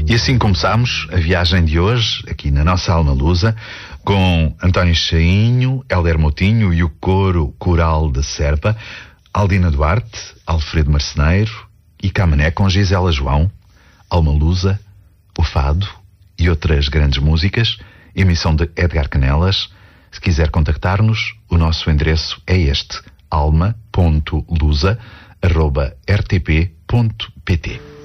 E assim começamos a viagem de hoje, aqui na nossa Alma Lusa, com António Chainho, Hélder Moutinho e o coro coral da Serpa, Aldina Duarte, Alfredo Marceneiro e Camané com Gisela João, Alma Lusa, o Fado e outras grandes músicas, emissão de Edgar Canelas. Se quiser contactar-nos, o nosso endereço é este: alma.lusa@rtp.pt.